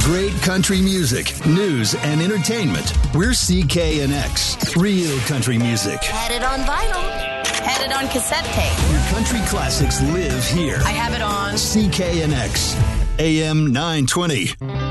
Great country music, news, and entertainment. We're CKNX. Real country music. Had it on vinyl. Had it on cassette tape. Your country classics live here. I have it on CKNX. AM 920.